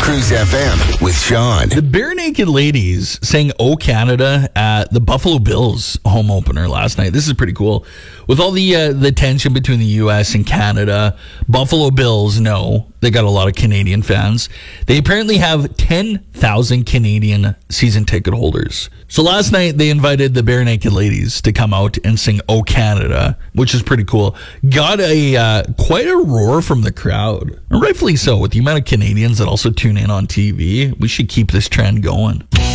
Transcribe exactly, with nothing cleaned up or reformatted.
Cruise F M with Sean. The Bare Naked Ladies sang "Oh Canada" at the Buffalo Bills home opener last night. This is pretty cool. With all the uh, the tension between the U S and Canada, Buffalo Bills know they got a lot of Canadian fans. They apparently have ten thousand Canadian season ticket holders. So last night they invited the Bare Naked Ladies to come out and sing "Oh Canada," which is pretty cool. Got a uh, quite a roar from the crowd, and rightfully so. With the amount of Canadians that also tune in on T V, we should keep this trend going.